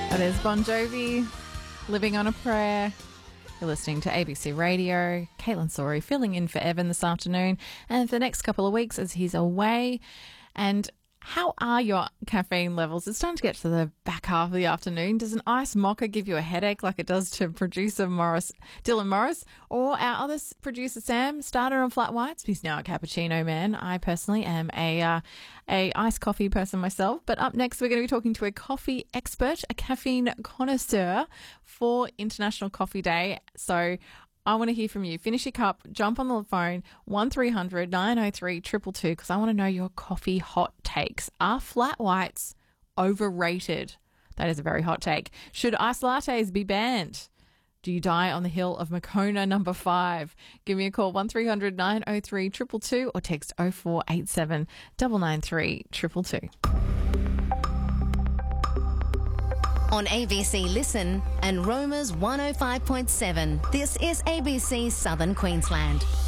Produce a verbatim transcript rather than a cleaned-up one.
That is Bon Jovi, Living on a Prayer. You're listening to A B C Radio. Caitlin Sorey filling in for Evan this afternoon and for the next couple of weeks as he's away. And how are your caffeine levels? It's starting to get to the back half of the afternoon. Does an iced mocha give you a headache like it does to producer Morris, Dylan Morris, or our other producer Sam, starter on flat whites? He's now a cappuccino man. I personally am a uh, a iced coffee person myself. But up next, we're going to be talking to a coffee expert, a caffeine connoisseur for International Coffee Day. So I want to hear from you. Finish your cup, jump on the phone, one three hundred nine oh three two two two, because I want to know your coffee hot takes. Are flat whites overrated? That is a very hot take. Should iced lattes be banned? Do you die on the hill of Moccona number five? Give me a call, one three hundred nine oh three two two two, or text oh four eight seven nine nine three two two two. On A B C Listen and Roma's one oh five point seven, this is A B C Southern Queensland.